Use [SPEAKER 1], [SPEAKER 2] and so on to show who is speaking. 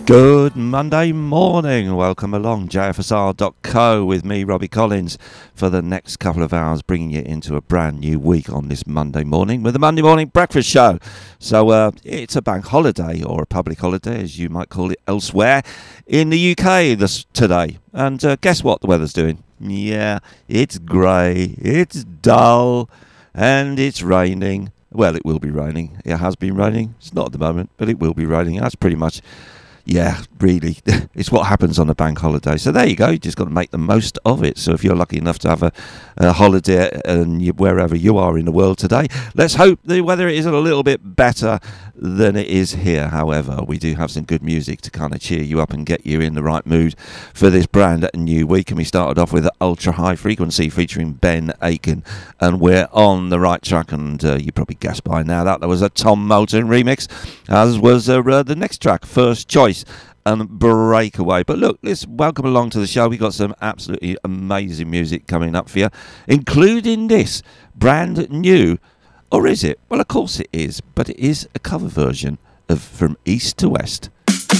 [SPEAKER 1] Good Monday morning. Welcome along JFSR.co with me, Robbie Collins, for the next couple of hours, bringing you into a brand new week on this Monday morning with the Monday Morning Breakfast Show. So it's a bank holiday, or a public holiday, as you might call it elsewhere, in the UK today. And guess what the weather's doing? Yeah, it's grey, it's dull, and it's raining. Well, it will be raining. It has been raining. It's not at the moment, but it will be raining. That's pretty much... Yeah, really, it's what happens on a bank holiday. So there you go, you just got to make the most of it. So if you're lucky enough to have a holiday wherever you are in the world today, let's hope the weather is a little bit better than it is here. However, we do have some good music to kind of cheer you up and get you in the right mood for this brand new week. And we started off with Ultra High Frequency featuring Ben Aiken, and we're on the right track. And you probably guessed by now that was a Tom Moulton remix, as was the next track, First Choice and Breakaway. But look, let's welcome along to the show. We got some absolutely amazing music coming up for you, including this brand new, or is it? Well, of course it is, but it is a cover version of From East to West.